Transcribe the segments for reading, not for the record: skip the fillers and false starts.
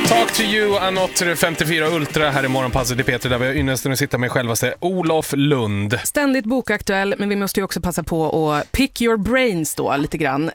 Talk to you, Anot 54 Ultra här i Morgonpasset i Peter, där vi har ynnesten att sitta med självaste Olof Lund. Ständigt bokaktuell, men vi måste ju också passa på att pick your brains då lite grann.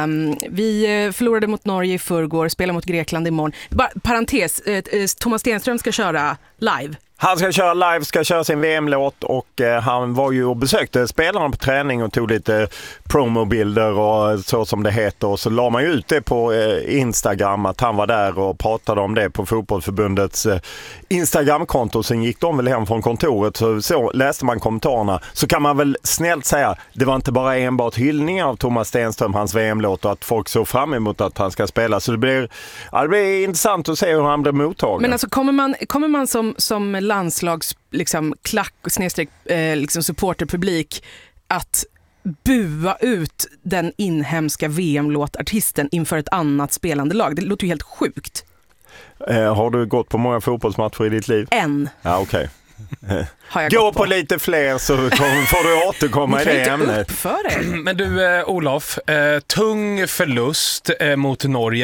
Vi förlorade mot Norge i förrgår, spelar mot Grekland imorgon. Bara, parentes, Thomas Stenström ska köra live. Han ska köra live, ska köra sin VM-låt och han var ju och besökte spelarna på träning och tog lite promobilder och så som det heter. Och så la man ju ut det på Instagram att han var där och pratade om det på fotbollsförbundets Instagramkonto. Sen gick de väl hem från kontoret, så läste man kommentarerna. Så kan man väl snällt säga, det var inte bara enbart hyllningar av Thomas Stenström, hans VM-låt, och att folk såg fram emot att han ska spela. Så det blir intressant att se hur han blir mottagen. Men alltså kommer man som landslags liksom klack och snedstreck liksom supporterpublik att bua ut den inhemska VM-låtartisten inför ett annat spelande lag? Det låter ju helt sjukt. Har du gått på många fotbollsmatcher i ditt liv? En. Ja, okej. Gå på lite fler så får du återkomma i det ämnet. Men du Olof, tung förlust mot Norge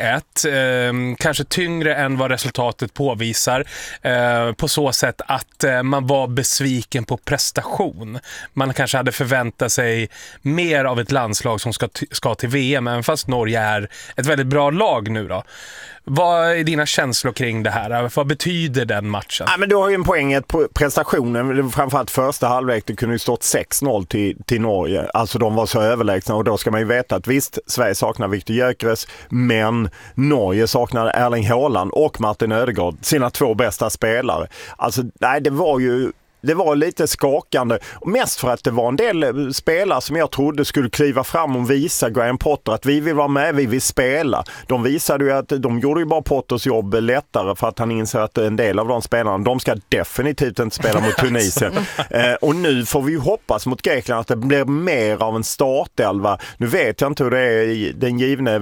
3-1, kanske tyngre än vad resultatet påvisar, på så sätt att man var besviken på prestation. Man kanske hade förväntat sig mer av ett landslag som ska till VM, även fast Norge är ett väldigt bra lag nu då. Vad är dina känslor kring det här? Vad betyder den matchen? Ja, men du har ju en poäng att prestationen, framförallt första halvlek, det kunde ju stått 6-0 till Norge. Alltså de var så överlägsna, och då ska man ju veta att visst, Sverige saknar Viktor Gyökeres, men Norge saknar Erling Haaland och Martin Ödegaard, sina två bästa spelare. Alltså nej, det var lite skakande, och mest för att det var en del spelare som jag trodde skulle kliva fram och visa Graham Potter att vi vill vara med, vi vill spela. De visade ju att de gjorde ju bara Potters jobb lättare, för att han inser att en del av de spelarna, de ska definitivt inte spela mot Tunisien. Och nu får vi ju hoppas mot Grekland att det blir mer av en startelva. Nu vet jag inte hur det är den givne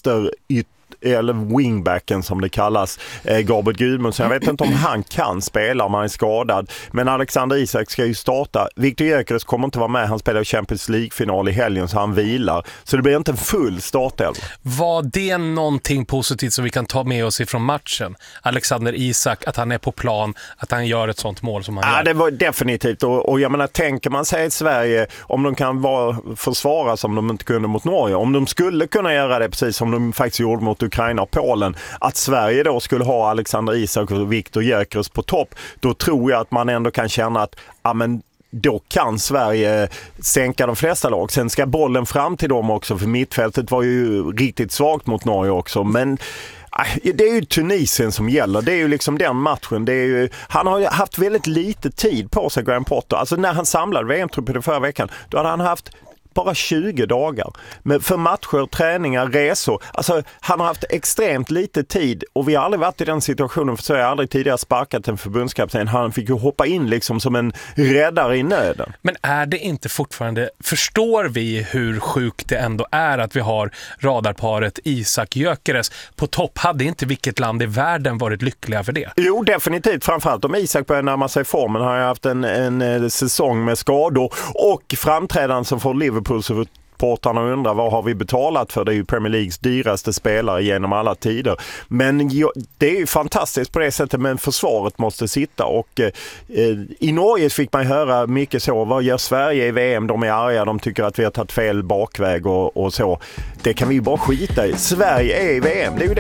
eller wingbacken som det kallas, Gabriel Gudmundsson. Jag vet inte om han kan spela om han är skadad. Men Alexander Isak ska ju starta. Viktor Gyökeres kommer inte vara med. Han spelar Champions League-final i helgen, så han vilar. Så det blir inte en full startelva. Var det någonting positivt som vi kan ta med oss ifrån matchen? Alexander Isak, att han är på plan, att han gör ett sånt mål som han gör? Ja, det var definitivt. Och jag menar, tänker man sig i Sverige, om de kan försvara som de inte kunde mot Norge, om de skulle kunna göra det precis som de faktiskt gjorde mot Ukraina och Polen, att Sverige då skulle ha Alexander Isak och Viktor Gyökeres på topp, då tror jag att man ändå kan känna att då kan Sverige sänka de flesta lag. Sen ska bollen fram till dem också, för mittfältet var ju riktigt svagt mot Norge också. Men det är ju Tunisien som gäller. Det är ju liksom den matchen. Han har ju haft väldigt lite tid på sig, Graham Potter. Alltså när han samlade VM-truppen förra veckan, då hade han haft bara 20 dagar för matcher, träningar, resor. Alltså han har haft extremt lite tid, och vi har aldrig varit i den situationen, för så har jag aldrig tidigare sparkat en förbundskapten. Han fick ju hoppa in liksom som en räddare i nöden. Men är det inte fortfarande, förstår vi hur sjukt det ändå är att vi har radarparet Isak Gyökeres på topp? Hade inte vilket land i världen varit lyckliga för det? Jo, definitivt. Framförallt om Isak börjar närma sig formen. Har jag haft en säsong med skador och framträdanden som får Liverpool-supportarna undrar vad har vi betalat för. Det är ju Premier Leagues dyraste spelare genom alla tider. Men det är ju fantastiskt på det sättet, men försvaret måste sitta. Och i Norge fick man höra mycket så, vad gör Sverige i VM? De är arga, de tycker att vi har tagit fel bakväg och så. Det kan vi ju bara skita i. Sverige är i VM, det är ju